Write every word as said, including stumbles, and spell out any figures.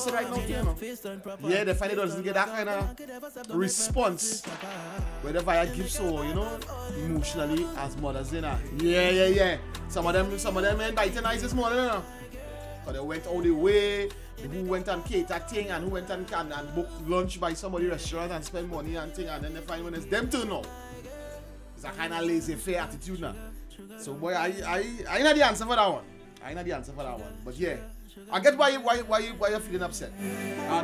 opposite right now, too, you know. Yeah, they find it doesn't get that kind of response where the fire gives so, you know, emotionally as mothers, you know. Yeah, yeah, yeah. Some of them, some of them indicted nice this morning, you know. Because they went all the way, who went and cater thing and who went and can and book lunch by somebody restaurant and spend money and thing, and then they find when it's them too now. It's a kind of laissez-faire attitude now. So boy, I I I know the answer for that one. I know the answer for that one. But yeah, I get why you why why you why you're feeling upset. And